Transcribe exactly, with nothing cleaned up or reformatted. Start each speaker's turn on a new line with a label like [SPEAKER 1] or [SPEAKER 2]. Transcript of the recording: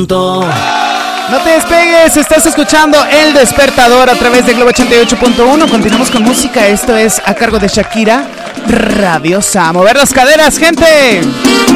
[SPEAKER 1] No te despegues, estás escuchando El Despertador a través de Globo ochenta y ocho punto uno. Continuamos con música, esto es a cargo de Shakira, Rabiosa. A mover las caderas, gente.